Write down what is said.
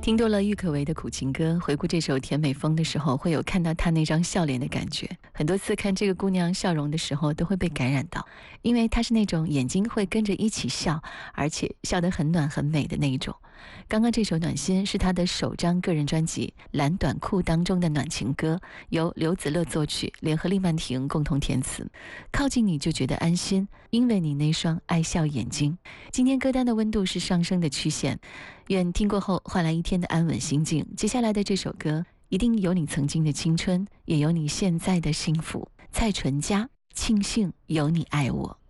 听多了郁可唯的苦情歌，回顾这首《甜美风》的时候，会有看到她那张笑脸的感觉。很多次看这个姑娘笑容的时候，都会被感染到，因为她是那种眼睛会跟着一起笑，而且笑得很暖很美的那一种。刚刚这首《暖心》是她的首张个人专辑《蓝短裤》当中的暖情歌，由刘子乐作曲，联合厉曼婷共同填词。靠近你就觉得安心，因为你那双爱笑眼睛。今天歌单的温度是上升的曲线，愿听过后换来一天的安稳心境。接下来的这首歌一定有你曾经的青春，也有你现在的幸福。蔡淳佳，庆幸有你爱我。